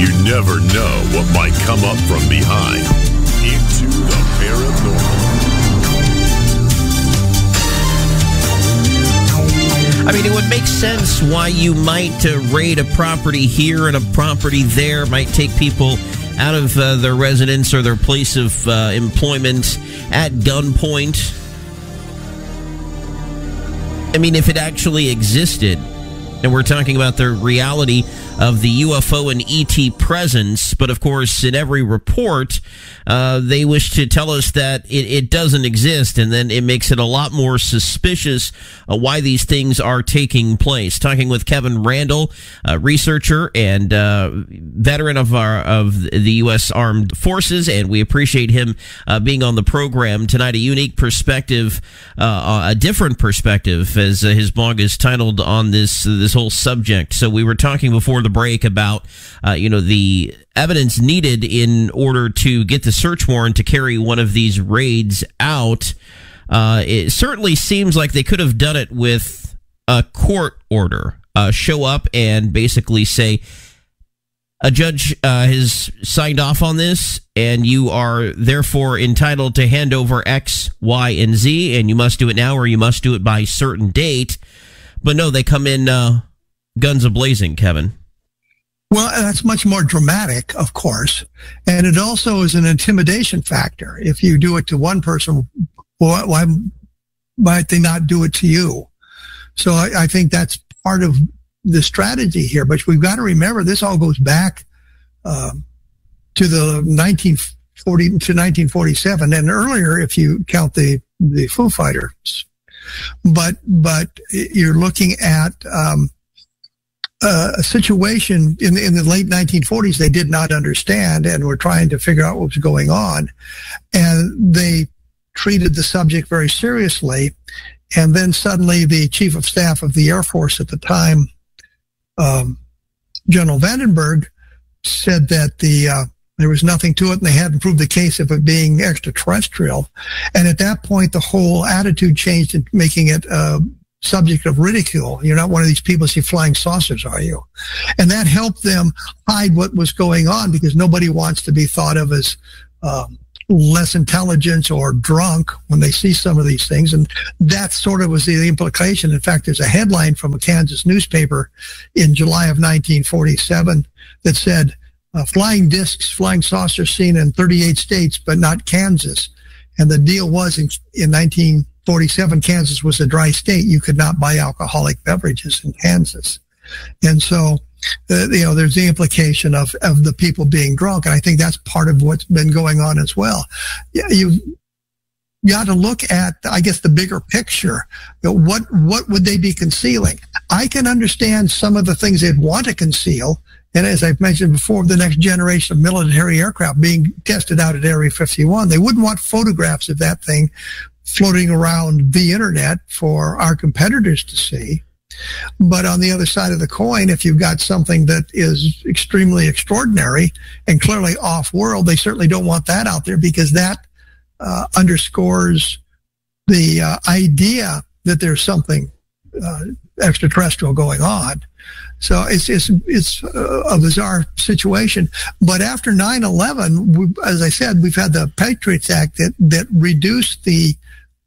You never know what might come up from behind. Into the paranormal. I mean, it would make sense why you might raid a property here and a property there, might take people out of their residence or their place of employment at gunpoint. I mean, if it actually existed, and we're talking about the reality of the UFO and ET presence, but of course, in every report, they wish to tell us that it doesn't exist, and then it makes it a lot more suspicious why these things are taking place. Talking with Kevin Randle, researcher and veteran of the U.S. Armed Forces, and we appreciate him being on the program tonight. A unique perspective, a different perspective, as his blog is titled on this whole subject. So we were talking before the break about the evidence needed in order to get the search warrant to carry one of these raids out. It certainly seems like they could have done it with a court order. Show up and basically say, a judge has signed off on this, and you are therefore entitled to hand over X, Y, and Z, and you must do it now, or you must do it by a certain date. But no, they come in guns a-blazing, Kevin. Well, that's much more dramatic, of course. And it also is an intimidation factor. If you do it to one person, why might they not do it to you? So I think that's part of the strategy here. But we've got to remember, this all goes back to the 1940 to 1947 and earlier, if you count the Foo Fighters. But you're looking at a situation in the late 1940s they did not understand and were trying to figure out what was going on. And they treated the subject very seriously. And then suddenly the chief of staff of the Air Force at the time, General Vandenberg, said that there was nothing to it and they hadn't proved the case of it being extraterrestrial. And at that point, the whole attitude changed, in making it subject of ridicule. You're not one of these people who see flying saucers, are you? And that helped them hide what was going on, because nobody wants to be thought of as less intelligent or drunk when they see some of these things. And that sort of was the implication. In fact, there's a headline from a Kansas newspaper in July of 1947 that said, flying discs, flying saucers seen in 38 states, but not Kansas. And the deal was in 1947, Kansas was a dry state. You could not buy alcoholic beverages in Kansas. And so, there's the implication of the people being drunk. And I think that's part of what's been going on as well. You got to look at, I guess, the bigger picture. What would they be concealing? I can understand some of the things they'd want to conceal. And as I've mentioned before, the next generation of military aircraft being tested out at Area 51, they wouldn't want photographs of that thing floating around the internet for our competitors to see. But on the other side of the coin, if you've got something that is extremely extraordinary and clearly off-world, they certainly don't want that out there, because that underscores the idea that there's something extraterrestrial going on. So it's a bizarre situation. But after 9/11, as I said, we've had the Patriots Act that reduced the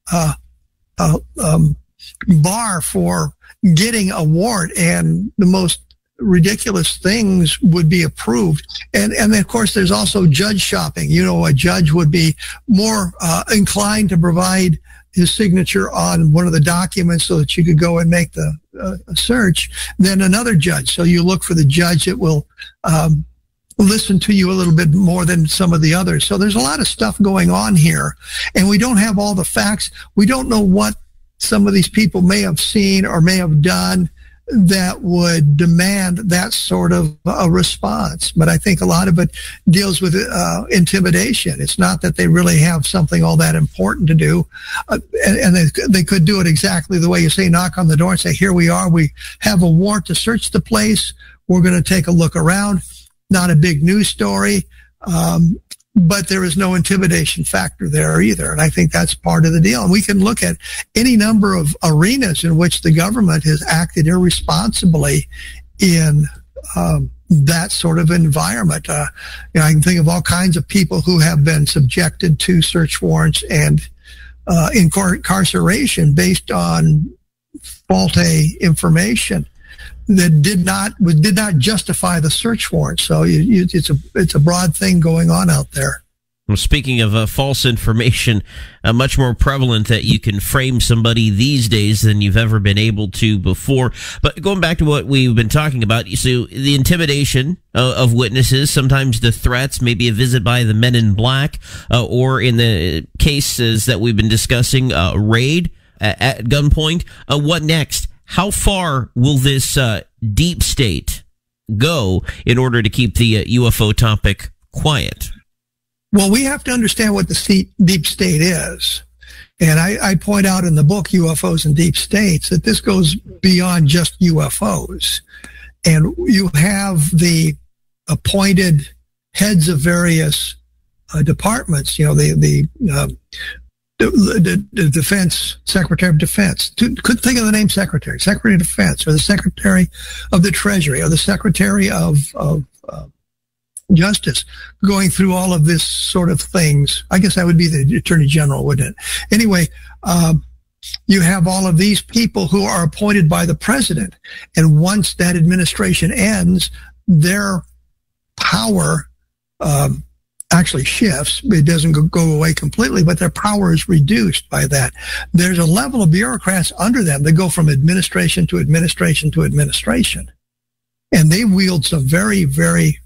bar for getting a warrant, and the most ridiculous things would be approved. And of course, there's also judge shopping. A judge would be more inclined to provide his signature on one of the documents so that you could go and make the search than another judge. So you look for the judge that will listen to you a little bit more than some of the others. So there's a lot of stuff going on here, and we don't have all the facts. We don't know what some of these people may have seen or may have done that would demand that sort of a response. But I think a lot of it deals with intimidation. It's not that they really have something all that important to do. And they could do it exactly the way you say, knock on the door and say, here we are. We have a warrant to search the place. We're going to take a look around. Not a big news story. But there is no intimidation factor there either. And I think that's part of the deal. And we can look at any number of arenas in which the government has acted irresponsibly in that sort of environment. I can think of all kinds of people who have been subjected to search warrants and incarceration based on faulty information that did not justify the search warrant. So it's a broad thing going on out there. Well, speaking of false information, much more prevalent that you can frame somebody these days than you've ever been able to before. But going back to what we've been talking about, so the intimidation of witnesses, sometimes the threats, maybe a visit by the men in black, or in the cases that we've been discussing, raid at gunpoint. What next? How far will this deep state go in order to keep the UFO topic quiet? Well, we have to understand what the deep state is. And I point out in the book, UFOs and Deep States, that this goes beyond just UFOs. And you have the appointed heads of various departments, the Defense, Secretary of Defense. Could think of the name Secretary of Defense, or the Secretary of the Treasury, or the Secretary of Justice, going through all of this sort of things. I guess that would be the Attorney General, wouldn't it? Anyway, you have all of these people who are appointed by the president, and once that administration ends, their power actually shifts. It doesn't go away completely, but their power is reduced by that. There's a level of bureaucrats under them that go from administration to administration to administration, and they wield some very, very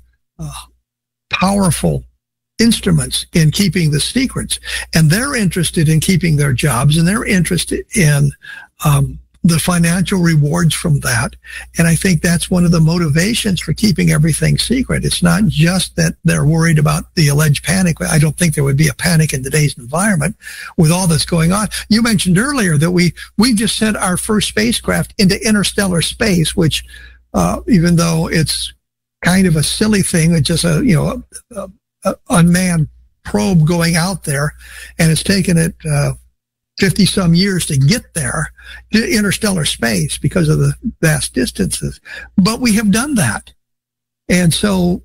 powerful instruments in keeping the secrets, and they're interested in keeping their jobs, and they're interested in the financial rewards from that. And I think that's one of the motivations for keeping everything secret. It's not just that they're worried about the alleged panic. I don't think there would be a panic in today's environment with all that's going on. You mentioned earlier that we just sent our first spacecraft into interstellar space, which even though it's kind of a silly thing, it's just a unmanned probe going out there, and it's taken it 50 some years to get there to interstellar space because of the vast distances. But we have done that, and so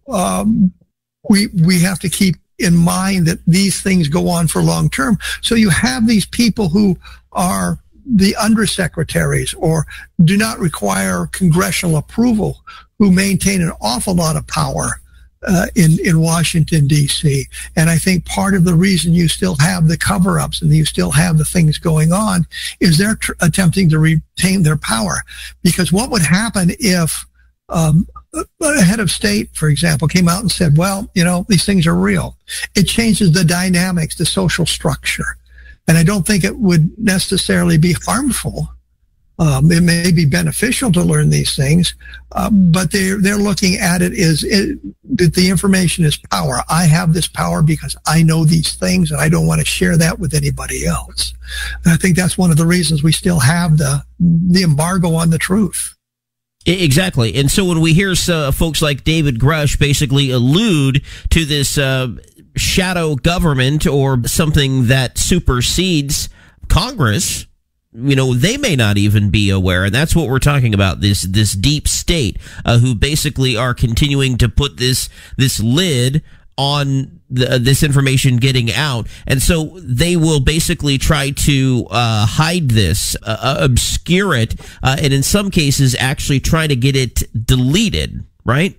we have to keep in mind that these things go on for long term. So you have these people who are the undersecretaries or do not require congressional approval, who maintain an awful lot of power in Washington, D.C. And I think part of the reason you still have the cover-ups and you still have the things going on is they're attempting to retain their power. Because what would happen if a head of state, for example, came out and said, well, these things are real? It changes the dynamics, the social structure. And I don't think it would necessarily be harmful. It may be beneficial to learn these things, but they're looking at it as that the information is power. I have this power because I know these things, and I don't want to share that with anybody else. And I think that's one of the reasons we still have the embargo on the truth. Exactly. And so when we hear folks like David Grush basically allude to this shadow government or something that supersedes Congress, they may not even be aware, and that's what we're talking about, this deep state, who basically are continuing to put this lid on this information getting out. And so they will basically try to hide this, obscure it, and in some cases actually try to get it deleted, right?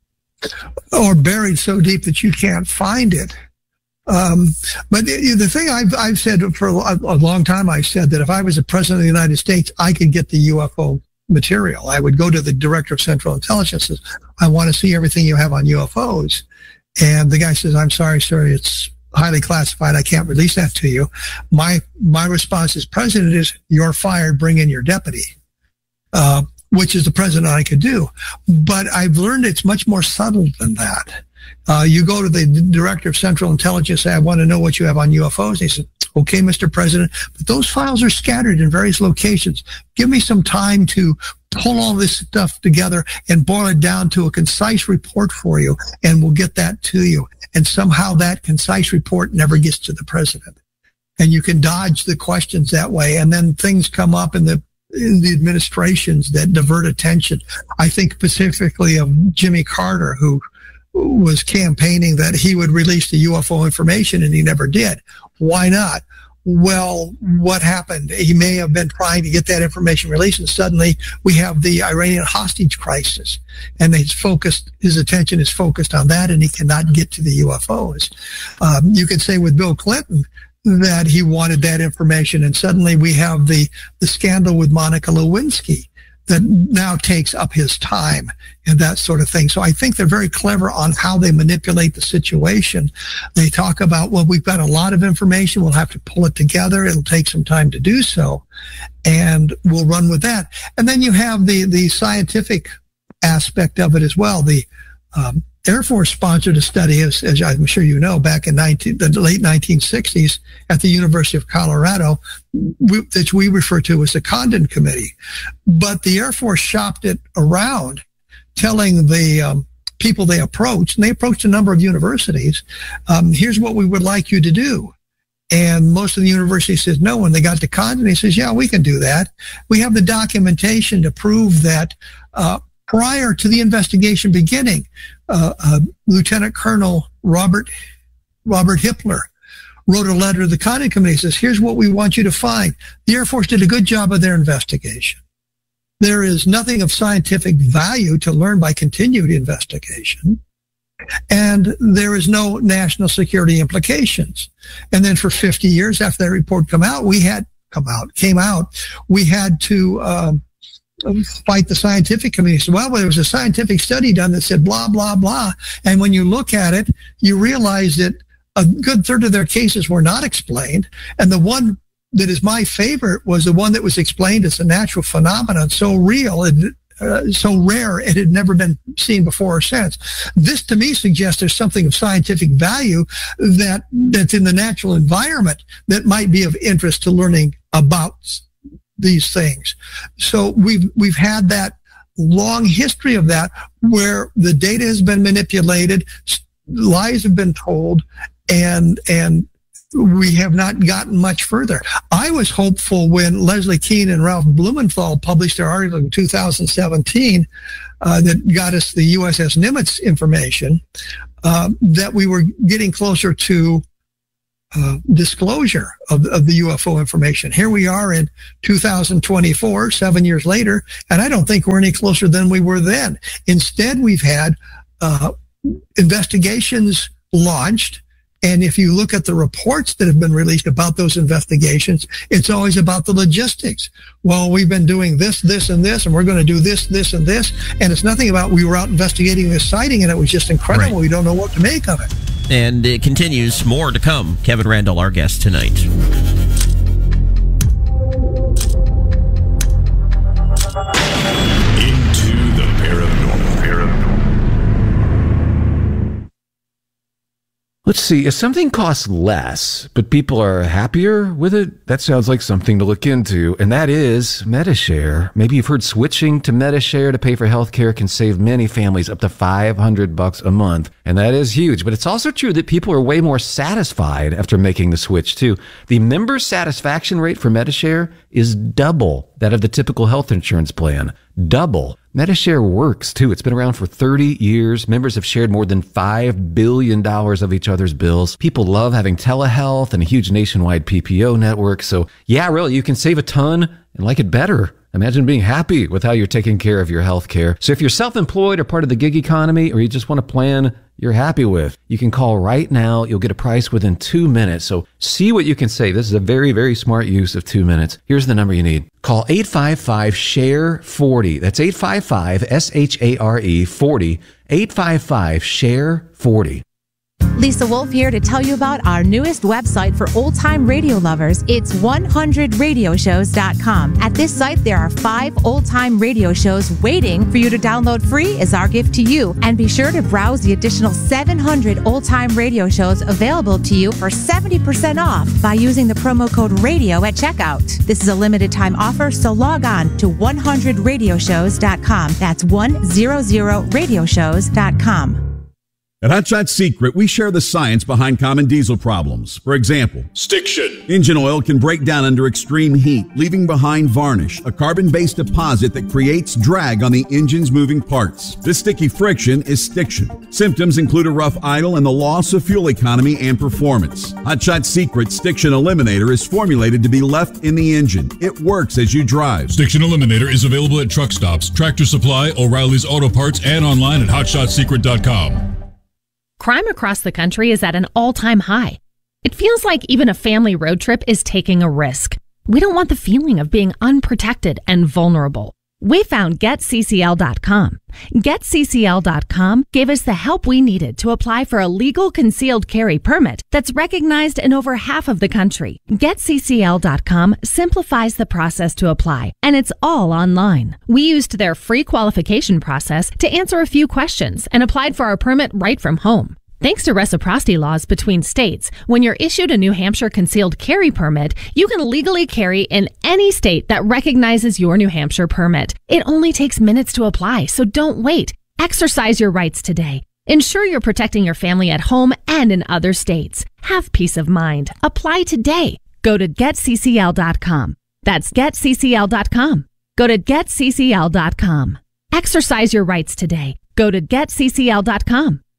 Or buried so deep that you can't find it. But the thing I've said for a long time, I said that if I was the president of the United States, I could get the UFO material. I would go to the director of Central Intelligence and say, I want to see everything you have on UFOs. And the guy says, I'm sorry, sir, it's highly classified. I can't release that to you. My response as president is, you're fired, bring in your deputy, which is the president I could do. But I've learned it's much more subtle than that. You go to the director of Central Intelligence, say, I want to know what you have on UFOs. He said, okay, Mr. President, but those files are scattered in various locations. Give me some time to pull all this stuff together and boil it down to a concise report for you, and we'll get that to you. And somehow that concise report never gets to the president. And you can dodge the questions that way. And then things come up and in the administrations that divert attention. I think specifically of Jimmy Carter, who was campaigning that he would release the UFO information, and he never did. Why not? Well, what happened? He may have been trying to get that information released, and suddenly we have the Iranian hostage crisis, and his attention is focused on that, and he cannot get to the UFOs. You could say with Bill Clinton that he wanted that information, and suddenly we have the scandal with Monica Lewinsky that now takes up his time and that sort of thing. So I think they're very clever on how they manipulate the situation. They talk about, well, we've got a lot of information. We'll have to pull it together. It'll take some time to do so. And we'll run with that. And then you have the scientific aspect of it as well. The Air Force sponsored a study, as I'm sure you know, back in the late 1960s at the University of Colorado, which we refer to as the Condon Committee. But the Air Force shopped it around, telling the people they approached, and they approached a number of universities, here's what we would like you to do. And most of the university says no. When they got to Condon, he says, yeah, we can do that. We have the documentation to prove that prior to the investigation beginning, Lieutenant Colonel Robert Hippler wrote a letter to the Condon Committee. Says, here's what we want you to find. The Air Force did a good job of their investigation. There is nothing of scientific value to learn by continued investigation. And there is no national security implications. And then for 50 years after that report came out, we had to fight the scientific community. So, well, there was a scientific study done that said blah, blah, blah. And when you look at it, you realize that a good third of their cases were not explained. And the one that is my favorite was the one that was explained as a natural phenomenon, so real and so rare it had never been seen before or since. This to me suggests there's something of scientific value that's in the natural environment that might be of interest to learning about these things. So we've had that long history of that, where the data has been manipulated, lies have been told, and we have not gotten much further. I was hopeful when Leslie Kean and Ralph Blumenthal published their article in 2017 that got us the USS Nimitz information, that we were getting closer to disclosure of the UFO information. Here we are in 2024, 7 years later, and I don't think we're any closer than we were then. Instead, we've had investigations launched, and if you look at the reports that have been released about those investigations, it's always about the logistics. Well, we've been doing this, this, and this, and we're going to do this, this, and this, and it's nothing about we were out investigating this sighting, and it was just incredible. Right. We don't know what to make of it. And it continues. More to come. Kevin Randle, our guest tonight. Into the paranormal. Let's see, if something costs less, but people are happier with it, that sounds like something to look into, and that is Medi-Share. Maybe you've heard switching to Medi-Share to pay for healthcare can save many families up to $500 a month, and that is huge. But it's also true that people are way more satisfied after making the switch, too. The member satisfaction rate for Medi-Share is double that of the typical health insurance plan. Double. Medi-Share works, too. It's been around for 30 years. Members have shared more than $5 billion of each other's bills. People love having telehealth and a huge nationwide PPO network. So, yeah, really, you can save a ton and like it better. Imagine being happy with how you're taking care of your health care. So if you're self-employed or part of the gig economy, or you just want a plan you're happy with, you can call right now. You'll get a price within 2 minutes. So see what you can save. This is a very, very smart use of 2 minutes. Here's the number you need. Call 855-SHARE-40. That's 855-SHARE-40. 855-SHARE-40. Lisa Wolf here to tell you about our newest website for old-time radio lovers. It's 100radioshows.com. At this site, there are 5 old-time radio shows waiting for you to download free as our gift to you. And be sure to browse the additional 700 old-time radio shows available to you for 70% off by using the promo code RADIO at checkout. This is a limited-time offer, so log on to 100radioshows.com. That's 100radioshows.com. At Hot Shot Secret, we share the science behind common diesel problems. For example, Stiction. Engine oil can break down under extreme heat, leaving behind varnish, a carbon-based deposit that creates drag on the engine's moving parts. This sticky friction is stiction. Symptoms include a rough idle and the loss of fuel economy and performance. Hot Shot Secret Stiction Eliminator is formulated to be left in the engine. It works as you drive. Stiction Eliminator is available at truck stops, Tractor Supply, O'Reilly's Auto Parts, and online at hotshotsecret.com. Crime across the country is at an all-time high. It feels like even a family road trip is taking a risk. We don't want the feeling of being unprotected and vulnerable. We found GetCCL.com. GetCCL.com gave us the help we needed to apply for a legal concealed carry permit that's recognized in over half of the country. GetCCL.com simplifies the process to apply, and it's all online. We used their free qualification process to answer a few questions and applied for our permit right from home. Thanks to reciprocity laws between states, when you're issued a New Hampshire concealed carry permit, you can legally carry in any state that recognizes your New Hampshire permit. It only takes minutes to apply, so don't wait. Exercise your rights today. Ensure you're protecting your family at home and in other states. Have peace of mind. Apply today. Go to GetCCL.com. That's GetCCL.com. Go to GetCCL.com. Exercise your rights today. Go to GetCCL.com.